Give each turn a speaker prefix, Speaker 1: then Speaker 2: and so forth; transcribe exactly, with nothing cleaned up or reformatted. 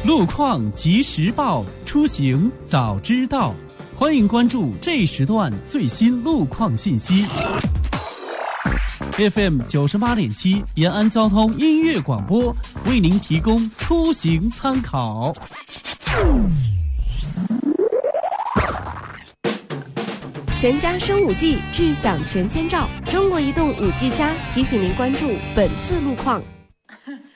Speaker 1: 路况及时报，出行早知道。欢迎关注这时段最新路况信息。F M 九十八点七，延安交通音乐广播为您提供出行参考。
Speaker 2: 全家升五 G， 智享全千兆。中国移动五 G 加提醒您关注本次路况。